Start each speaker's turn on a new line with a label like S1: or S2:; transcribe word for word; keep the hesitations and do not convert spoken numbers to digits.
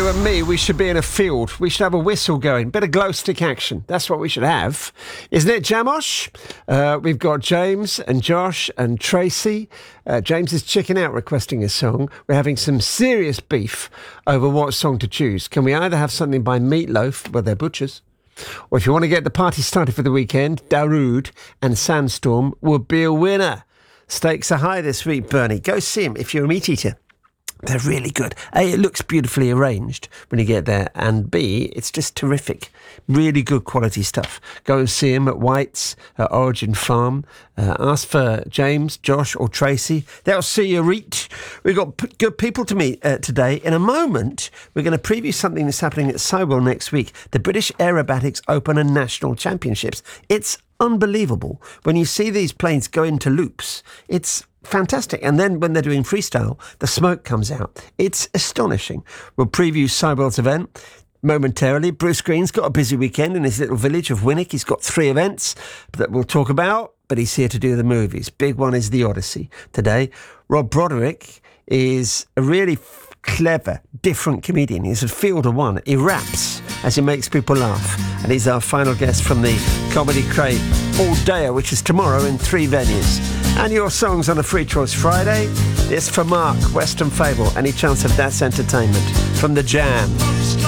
S1: You and me, we should be in a field. We should have a whistle going. Bit of glow stick action. That's what we should have. Isn't it, Jamosh? Uh, we've got James and Josh and Tracy. Uh, James is chicking out requesting a song. We're having some serious beef over what song to choose. Can we either have something by Meatloaf, well, they're butchers, or if you want to get the party started for the weekend, Darude and Sandstorm would be a winner. Stakes are high this week, Bernie. Go see him if you're a meat eater. They're really good. A, it looks beautifully arranged when you get there, and B, it's just terrific. Really good quality stuff. Go and see them at White's, at Origin Farm. Uh, ask for James, Josh or Tracy. They'll see you reach. We've got p- good people to meet uh, today. In a moment, we're going to preview something that's happening at Sywell next week. The British Aerobatics Open and National Championships. It's unbelievable. When you see these planes go into loops, it's fantastic. And then when they're doing freestyle, the smoke comes out. It's astonishing. We'll preview Sywell's event momentarily. Bruce Green's got a busy weekend in his little village of Winnick. He's got three events that we'll talk about, but he's here to do the movies. Big one is The Odyssey today. Rob Broderick is a really clever, different comedian. He's a field of one. He raps as he makes people laugh. And he's our final guest from the Comedy Crate All Dayer, which is tomorrow in three venues. And your songs on a Free Choice Friday. This for Mark, Western Fable. Any chance of That's Entertainment from The Jam.